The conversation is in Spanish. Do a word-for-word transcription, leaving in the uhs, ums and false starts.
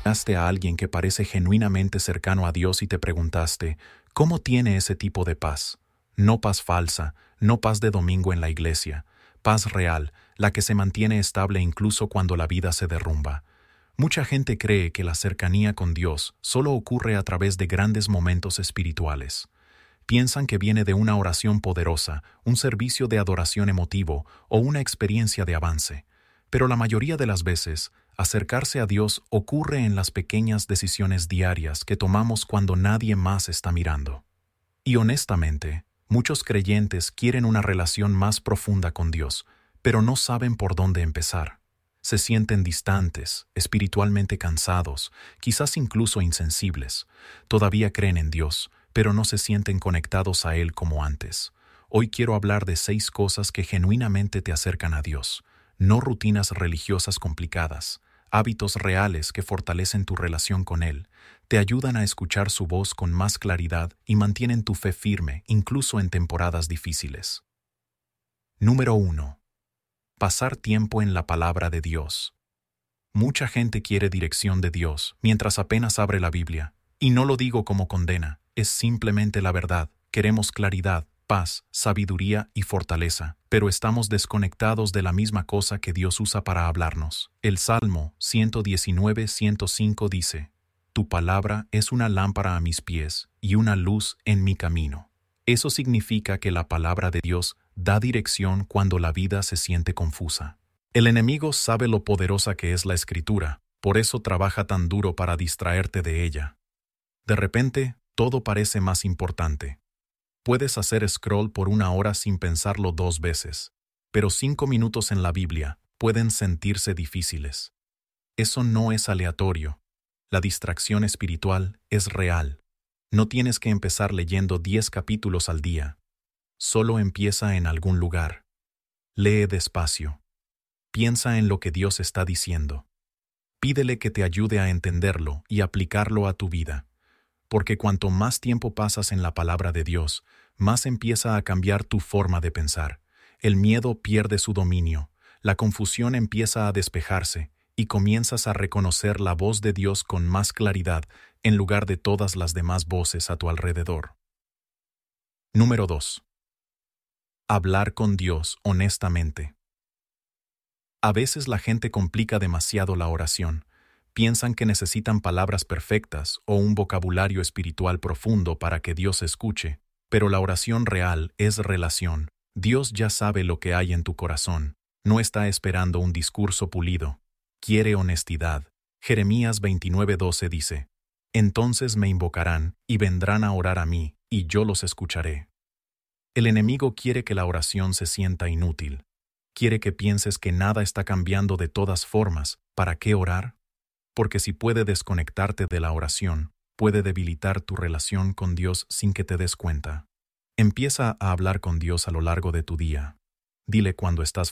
Miraste a alguien que parece genuinamente cercano a Dios y te preguntaste, ¿cómo tiene ese tipo de paz? No paz falsa, no paz de domingo en la iglesia, paz real, la que se mantiene estable incluso cuando la vida se derrumba. Mucha gente cree que la cercanía con Dios solo ocurre a través de grandes momentos espirituales. Piensan que viene de una oración poderosa, un servicio de adoración emotivo o una experiencia de avance. Pero la mayoría de las veces, acercarse a Dios ocurre en las pequeñas decisiones diarias que tomamos cuando nadie más está mirando. Y honestamente, muchos creyentes quieren una relación más profunda con Dios, pero no saben por dónde empezar. Se sienten distantes, espiritualmente cansados, quizás incluso insensibles. Todavía creen en Dios, pero no se sienten conectados a Él como antes. Hoy quiero hablar de seis cosas que genuinamente te acercan a Dios. No rutinas religiosas complicadas, hábitos reales que fortalecen tu relación con Él, te ayudan a escuchar su voz con más claridad y mantienen tu fe firme, incluso en temporadas difíciles. Número uno. Pasar tiempo en la palabra de Dios. Mucha gente quiere dirección de Dios mientras apenas abre la Biblia, y no lo digo como condena, es simplemente la verdad. Queremos claridad, paz, sabiduría y fortaleza, pero estamos desconectados de la misma cosa que Dios usa para hablarnos. El Salmo ciento diecinueve, ciento cinco dice, «Tu palabra es una lámpara a mis pies y una luz en mi camino». Eso significa que la palabra de Dios da dirección cuando la vida se siente confusa. El enemigo sabe lo poderosa que es la Escritura, por eso trabaja tan duro para distraerte de ella. De repente, todo parece más importante. Puedes hacer scroll por una hora sin pensarlo dos veces, pero cinco minutos en la Biblia pueden sentirse difíciles. Eso no es aleatorio. La distracción espiritual es real. No tienes que empezar leyendo diez capítulos al día. Solo empieza en algún lugar. Lee despacio. Piensa en lo que Dios está diciendo. Pídele que te ayude a entenderlo y aplicarlo a tu vida. Porque cuanto más tiempo pasas en la palabra de Dios, más empieza a cambiar tu forma de pensar. El miedo pierde su dominio, la confusión empieza a despejarse y comienzas a reconocer la voz de Dios con más claridad en lugar de todas las demás voces a tu alrededor. Número dos. Hablar con Dios honestamente. A veces la gente complica demasiado la oración. Piensan que necesitan palabras perfectas o un vocabulario espiritual profundo para que Dios escuche, pero la oración real es relación. Dios ya sabe lo que hay en tu corazón. No está esperando un discurso pulido. Quiere honestidad. Jeremías veintinueve doce dice, «Entonces me invocarán y vendrán a orar a mí, y yo los escucharé». El enemigo quiere que la oración se sienta inútil. Quiere que pienses que nada está cambiando de todas formas. ¿Para qué orar? Porque si puede desconectarte de la oración, puede debilitar tu relación con Dios sin que te des cuenta. Empieza a hablar con Dios a lo largo de tu día. Dile cuando estás